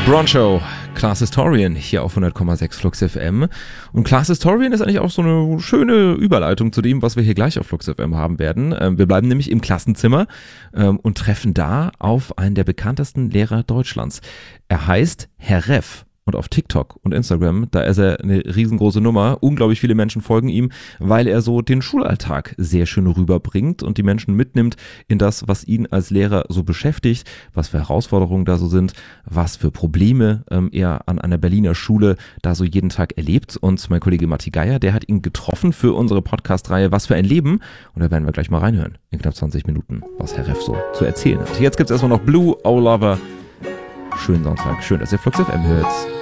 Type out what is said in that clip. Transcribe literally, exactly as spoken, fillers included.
Broncho, Class Historian hier auf hundert Komma sechs Flux F M. Und Class Historian ist eigentlich auch so eine schöne Überleitung zu dem, was wir hier gleich auf Flux F M haben werden. Wir bleiben nämlich im Klassenzimmer und treffen da auf einen der bekanntesten Lehrer Deutschlands. Er heißt Herr Reff. Und auf TikTok und Instagram, da ist er eine riesengroße Nummer. Unglaublich viele Menschen folgen ihm, weil er so den Schulalltag sehr schön rüberbringt und die Menschen mitnimmt in das, was ihn als Lehrer so beschäftigt, was für Herausforderungen da so sind, was für Probleme ähm, er an einer Berliner Schule da so jeden Tag erlebt. Und mein Kollege Matti Geier, der hat ihn getroffen für unsere Podcast-Reihe Was für ein Leben. Und da werden wir gleich mal reinhören, in knapp zwanzig Minuten, was Herr Reff so zu erzählen hat. Jetzt gibt es erstmal noch Blue, Oh Lover. Schönen Sonntag, schön, dass ihr Flux F M hört.